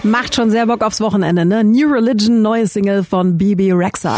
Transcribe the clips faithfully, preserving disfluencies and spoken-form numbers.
Macht schon sehr Bock aufs Wochenende, ne? New Religion, neue Single von Bebe Rexha.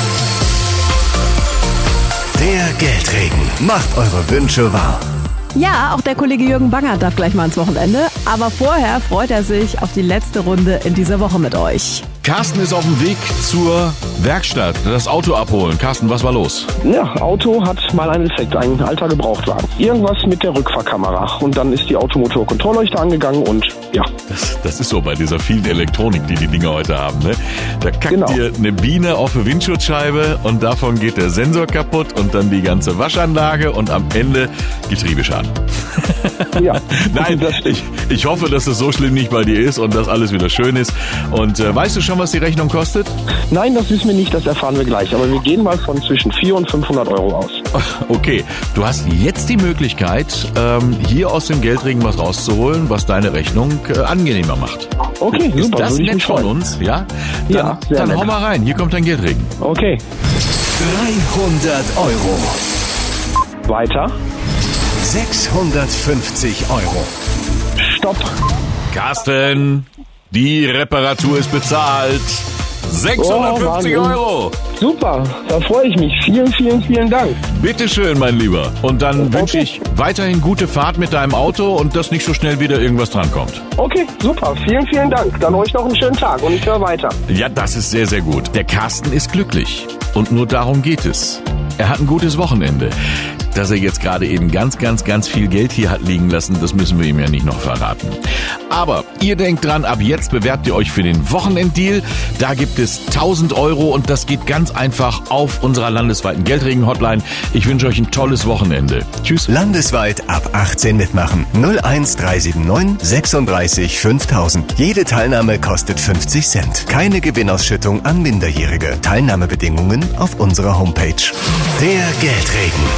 Der Geldregen macht eure Wünsche wahr. Ja, auch der Kollege Jürgen Bangert darf gleich mal ins Wochenende. Aber vorher freut er sich auf die letzte Runde in dieser Woche mit euch. Carsten ist auf dem Weg zur Werkstatt, das Auto abholen. Carsten, was war los? Ja, Auto hat mal einen Defekt, ein alter Gebrauchtwagen. Irgendwas mit der Rückfahrkamera. Und dann ist die Automotor-Kontrollleuchte angegangen und ja. Das, das ist so bei dieser vielen Elektronik, die die Dinger heute haben, ne? Da kackt Genau. dir eine Biene auf eine Windschutzscheibe und davon geht der Sensor kaputt und dann die ganze Waschanlage und am Ende Getriebeschaden. Ja, Nein, das stimmt. ich, ich hoffe, dass es so schlimm nicht bei dir ist und dass alles wieder schön ist. Und äh, weißt du schon, was die Rechnung kostet? Nein, das wissen wir nicht, das erfahren wir gleich. Aber wir gehen mal von zwischen vierhundert und fünfhundert Euro aus. Okay, du hast jetzt die Möglichkeit, ähm, hier aus dem Geldregen was rauszuholen, was deine Rechnung äh, angenehmer macht. Okay, Ist super, das würde ich nett mich von freuen. uns? Ja, dann, Ja, sehr dann nett. hau mal rein. Hier kommt dein Geldregen. Okay, dreihundert Euro. weiter. sechshundertfünfzig Euro. Stopp. Carsten, die Reparatur ist bezahlt. sechshundertfünfzig Oh, Wahnsinn. Euro. Super, da freue ich mich. Vielen, vielen, vielen Dank. Bitteschön, mein Lieber. Und dann Okay. wünsche ich weiterhin gute Fahrt mit deinem Auto und dass nicht so schnell wieder irgendwas drankommt. Okay, super. Vielen, vielen Dank. Dann euch noch einen schönen Tag und ich höre weiter. Ja, das ist sehr, sehr gut. Der Carsten ist glücklich. Und nur darum geht es. Er hat ein gutes Wochenende. Dass er jetzt gerade eben ganz, ganz, ganz viel Geld hier hat liegen lassen, das müssen wir ihm ja nicht noch verraten. Aber ihr denkt dran, ab jetzt bewerbt ihr euch für den Wochenenddeal. Da gibt es tausend Euro und das geht ganz einfach auf unserer landesweiten Geldregen-Hotline. Ich wünsche euch ein tolles Wochenende. Tschüss. Landesweit ab achtzehn mitmachen. null eins drei sieben neun sechsunddreißig fünftausend. Jede Teilnahme kostet fünfzig Cent. Keine Gewinnausschüttung an Minderjährige. Teilnahmebedingungen auf unserer Homepage. Der Geldregen.